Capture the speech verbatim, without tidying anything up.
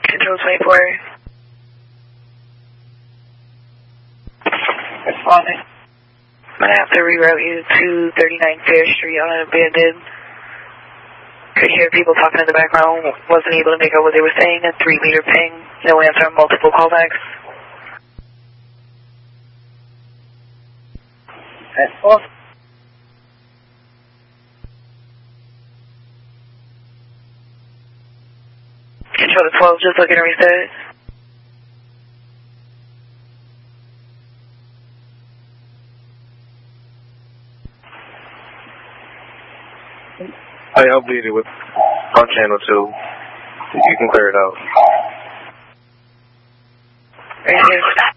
Control twenty-four. Responding. I'm going to have to reroute you to thirty-nine Fair Street on an abandoned. Could hear people talking in the background. Wasn't able to make out what they were saying. A three meter ping. No answer on multiple callbacks. That's awesome. Control to twelve, just looking to reset. I updated with on channel two. You can clear it out. Thank you.